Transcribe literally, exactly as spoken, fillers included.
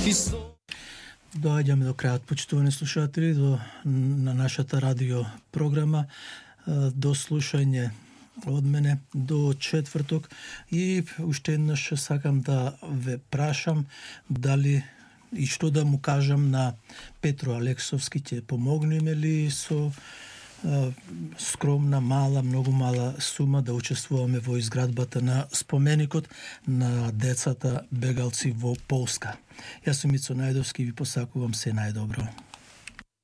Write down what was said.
Доаѓаме до крајот, почитувани слушатели, до на нашата радио програма, до слушање од мене до четврток, и уште еднаш сакам да ве прашам дали и што да му кажам на Петро Алексовски, ќе помогнеме ли со скромна, мала, многу мала сума да учествуваме во изградбата на споменикот на децата бегалци во Полска. Јас сум Мицо Најдовски и ви посакувам се најдобро.